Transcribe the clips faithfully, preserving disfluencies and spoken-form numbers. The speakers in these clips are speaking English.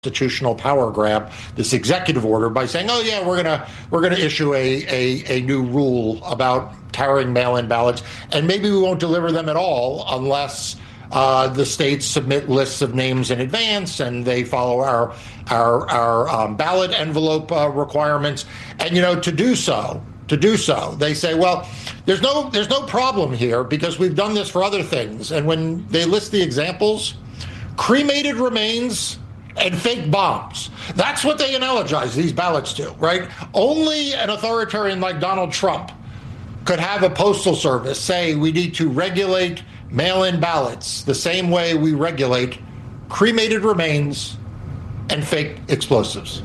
constitutional power grab, this executive order, by saying, "Oh yeah, we're gonna we're gonna issue a a, a new rule about carrying mail-in ballots, and maybe we won't deliver them at all unless uh, the states submit lists of names in advance and they follow our our our um, ballot envelope uh, requirements." And you know, to do so. To do so, they say, well, there's no there's no problem here because we've done this for other things. And when they list the examples, cremated remains and fake bombs. That's what they analogize these ballots to, right? Only an authoritarian like Donald Trump could have a postal service say we need to regulate mail-in ballots the same way we regulate cremated remains and fake explosives.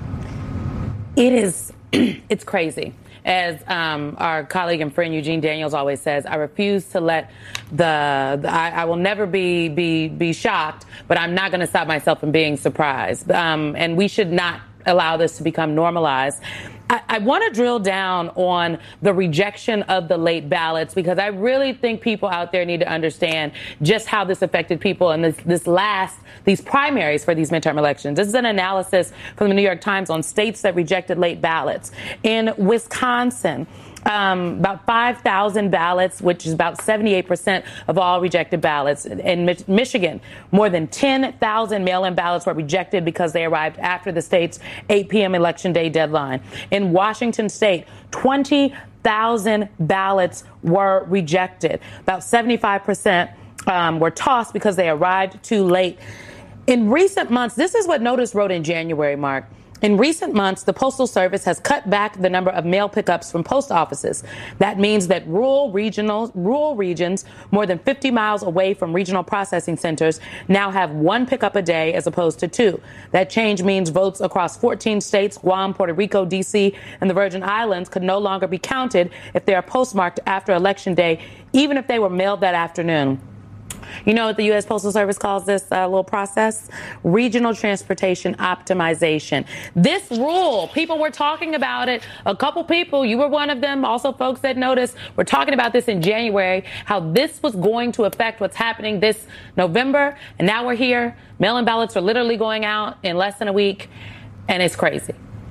It is, it's crazy. As um, our colleague and friend Eugene Daniels always says, I refuse to let the, the I, I will never be be be shocked, but I'm not going to stop myself from being surprised. Um, and we should not allow this to become normalized. I, I want to drill down on the rejection of the late ballots, because I really think people out there need to understand just how this affected people in this, this last, these primaries for these midterm elections. This is an analysis from the New York Times on states that rejected late ballots. In Wisconsin, Um, about five thousand ballots, which is about seventy-eight percent of all rejected ballots. In Mi- Michigan, more than ten thousand mail-in ballots were rejected because they arrived after the state's eight p.m. Election Day deadline. In Washington State, twenty thousand ballots were rejected. About seventy-five percent um, were tossed because they arrived too late. In recent months, this is what Notice wrote in January, Mark. In recent months, the Postal Service has cut back the number of mail pickups from post offices. That means that rural regional, rural regions more than fifty miles away from regional processing centers now have one pickup a day as opposed to two. That change means votes across fourteen states, Guam, Puerto Rico, D C, and the Virgin Islands could no longer be counted if they are postmarked after Election Day, even if they were mailed that afternoon. You know what the U S Postal Service calls this uh, little process? Regional transportation optimization. This rule, people were talking about it. A couple people, you were one of them, also folks that noticed, were talking about this in January, how this was going to affect what's happening this November. And now we're here. Mail-in ballots are literally going out in less than a week. And it's crazy.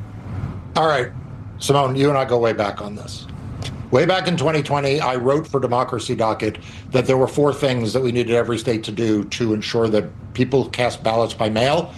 All right, Simone, you and I go way back on this. Way back in twenty twenty, I wrote for Democracy Docket that there were four things that we needed every state to do to ensure that people who cast ballots by mail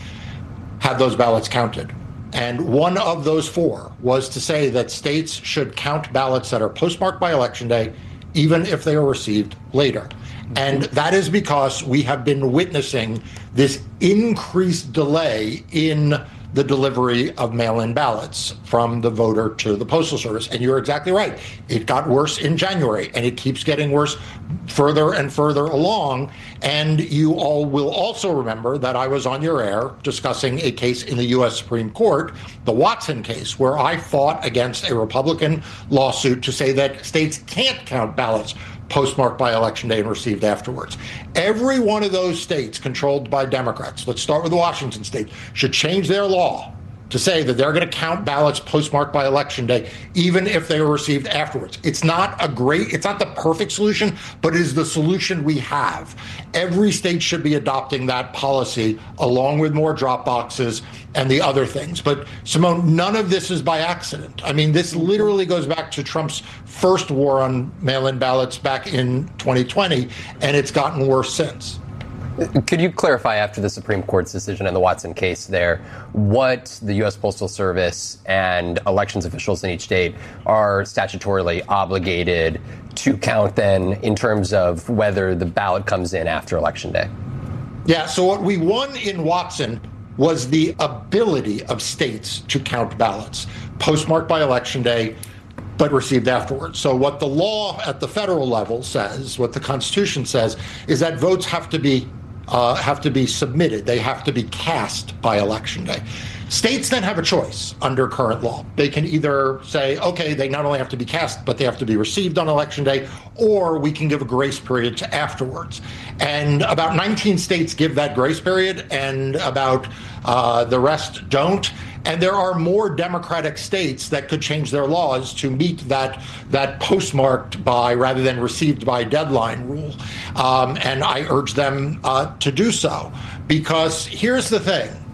had those ballots counted. And one of those four was to say that states should count ballots that are postmarked by Election Day, even if they are received later. And that is because we have been witnessing this increased delay in the delivery of mail-in ballots from the voter to the Postal Service. And you're exactly right. It got worse in January, and it keeps getting worse further and further along. And you all will also remember that I was on your air discussing a case in the U S Supreme Court, the Watson case, where I fought against a Republican lawsuit to say that states can't count ballots postmarked by Election Day and received afterwards. Every one of those states controlled by Democrats, let's start with Washington State, should change their law to say that they're going to count ballots postmarked by Election Day, even if they were received afterwards. It's not a great, it's not the perfect solution, but it is the solution we have. Every state should be adopting that policy along with more drop boxes and the other things. But Simone, none of this is by accident. I mean, this literally goes back to Trump's first war on mail-in ballots back in twenty twenty, and it's gotten worse since. Could you clarify, after the Supreme Court's decision in the Watson case there, what the U S Postal Service and elections officials in each state are statutorily obligated to count then in terms of whether the ballot comes in after Election Day? Yeah, so what we won in Watson was the ability of states to count ballots postmarked by Election Day but received afterwards. So what the law at the federal level says, what the Constitution says, is that votes have to be Uh, have to be submitted. They have to be cast by Election Day. States then have a choice under current law. They can either say, okay, they not only have to be cast, but they have to be received on Election Day, or we can give a grace period to afterwards. And about nineteen states give that grace period, and about uh, the rest don't. And there are more Democratic states that could change their laws to meet that that postmarked by rather than received by deadline rule. Um, and I urge them uh, to do so. Because here's the thing.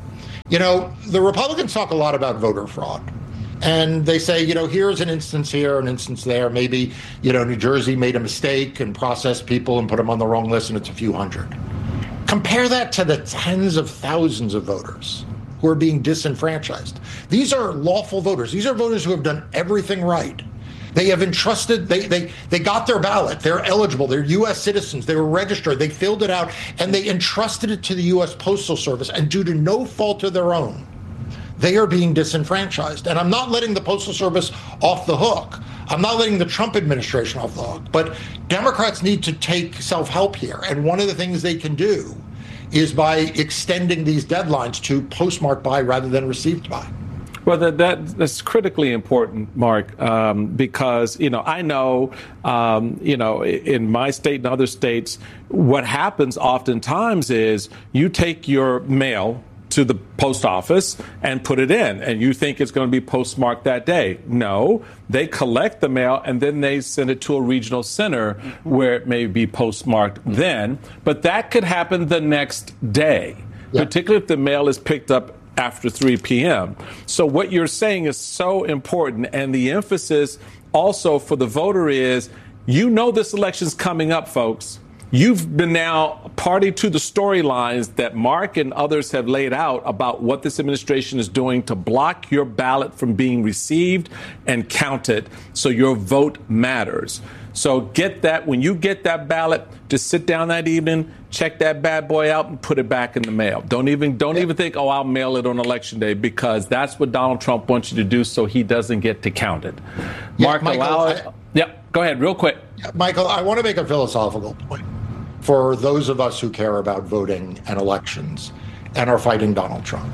You know, the Republicans talk a lot about voter fraud. And they say, you know, here's an instance here, an instance there. Maybe, you know, New Jersey made a mistake and processed people and put them on the wrong list, and it's a few hundred. Compare that to the tens of thousands of voters who are being disenfranchised. These are lawful voters. These are voters who have done everything right. They have entrusted, they, they, they got their ballot. They're eligible. They're U S citizens. They were registered. They filled it out, and they entrusted it to the U S Postal Service. And due to no fault of their own, they are being disenfranchised. And I'm not letting the Postal Service off the hook. I'm not letting the Trump administration off the hook. But Democrats need to take self-help here. And one of the things they can do is by extending these deadlines to postmarked by rather than received by. Well, that, that that's critically important, Mark, um, because, you know, I know, um, you know, in my state and other states, what happens oftentimes is you take your mail to the post office and put it in, and you think it's going to be postmarked that day. No, they collect the mail and then they send it to a regional center where it may be postmarked then. But that could happen the next day, yeah. particularly if the mail is picked up after three p.m. So what you're saying is so important, and the emphasis also for the voter is, you know, this election's coming up, folks. You've been now party to the storylines that Mark and others have laid out about what this administration is doing to block your ballot from being received and counted, so your vote matters. So get that. When you get that ballot, just sit down that evening, check that bad boy out, and put it back in the mail. Don't even don't even think, oh, I'll mail it on election day, because that's what Donald Trump wants you to do, so he doesn't get to count it. Yeah, Mark, Michael, allow I, it. Yeah, go ahead, real quick. Yeah, Michael, I want to make a philosophical point for those of us who care about voting and elections and are fighting Donald Trump.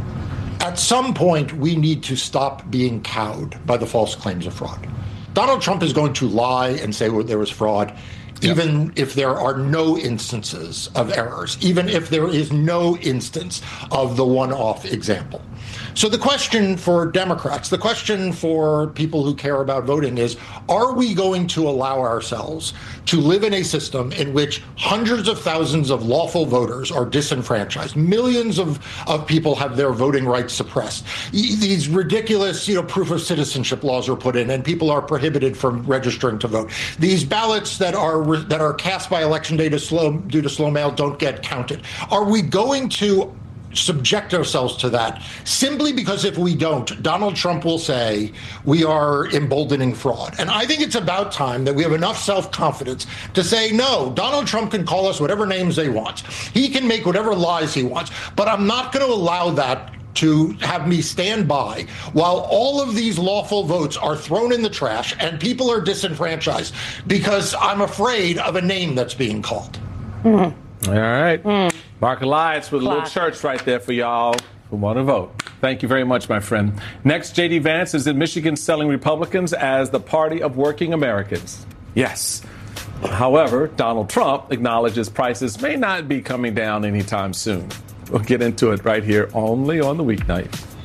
At some point, we need to stop being cowed by the false claims of fraud. Donald Trump is going to lie and say well, there was fraud, even yep. if there are no instances of errors, even if there is no instance of the one-off example. So the question for Democrats, the question for people who care about voting is, are we going to allow ourselves to live in a system in which hundreds of thousands of lawful voters are disenfranchised? Millions of, of people have their voting rights suppressed. These ridiculous, you know, proof of citizenship laws are put in, and people are prohibited from registering to vote. These ballots that are that are cast by election day to slow, due to slow mail don't get counted. Are we going to subject ourselves to that simply because if we don't, Donald Trump will say we are emboldening fraud? And I think it's about time that we have enough self-confidence to say, no, Donald Trump can call us whatever names they want. He can make whatever lies he wants, but I'm not going to allow that to have me stand by while all of these lawful votes are thrown in the trash and people are disenfranchised because I'm afraid of a name that's being called. Mm-hmm. All right. Mm. Mark Elias with a little church right there for y'all who want to vote. Thank you very much, my friend. Next, J D. Vance is in Michigan selling Republicans as the party of working Americans. Yes. However, Donald Trump acknowledges prices may not be coming down anytime soon. We'll get into it right here only on the weeknight.